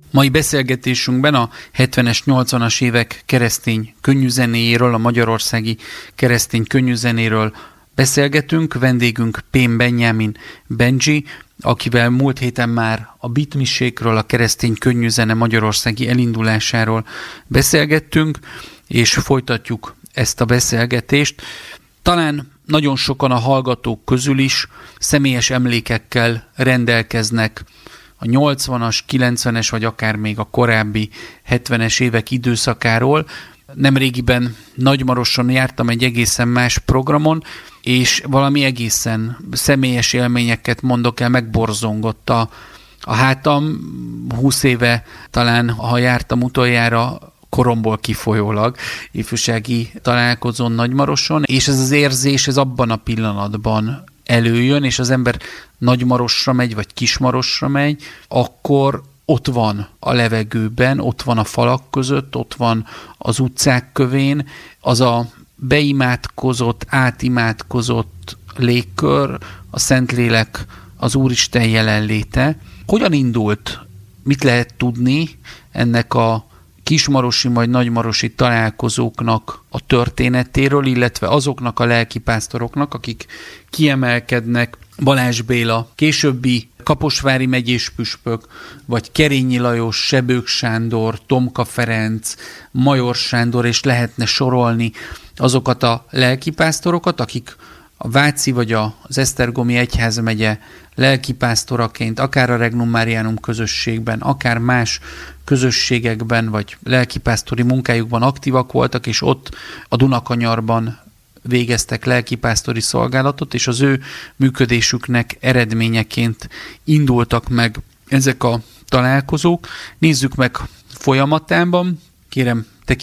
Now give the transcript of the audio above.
Mai beszélgetésünkben a 70-es, 80-as évek keresztény könnyűzenéjéről, a magyarországi keresztény könnyűzenéről beszélgetünk. Vendégünk Pén Benyámin Benji, akivel múlt héten már a beatmisékről, a keresztény könnyűzene magyarországi elindulásáról beszélgettünk, és folytatjuk ezt a beszélgetést. Talán nagyon sokan a hallgatók közül is személyes emlékekkel rendelkeznek a 80-as, 90-es, vagy akár még a korábbi 70-es évek időszakáról. Nemrégiben Nagymaroson jártam egy egészen más programon, és valami egészen személyes élményeket mondok el, megborzongott a hátam. 20 éve talán, ha jártam utoljára, koromból kifolyólag ifjúsági találkozón Nagymaroson, és ez az érzés, ez abban a pillanatban előjön, és az ember Nagymarosra megy, vagy Kismarosra megy, akkor ott van a levegőben, ott van a falak között, ott van az utcák kövén, az a beimádkozott, átimádkozott légkör, a Szentlélek, az Úristen jelenléte. Hogyan indult? Mit lehet tudni ennek a kismarosi majd nagymarosi találkozóknak a történetéről, illetve azoknak a lelkipásztoroknak, akik kiemelkednek, Balázs Béla, későbbi Kaposvári megyés püspök, vagy Kerényi Lajos, Sebők Sándor, Tomka Ferenc, Major Sándor, és lehetne sorolni azokat a lelkipásztorokat, akik a Váci vagy az Esztergomi egyházmegye lelkipásztoraként, akár a Regnum Marianum közösségben, akár más közösségekben, vagy lelkipásztori munkájukban aktívak voltak, és ott a Dunakanyarban végeztek lelkipásztori szolgálatot, és az ő működésüknek eredményeként indultak meg ezek a találkozók. Nézzük meg folyamatában. Kérem,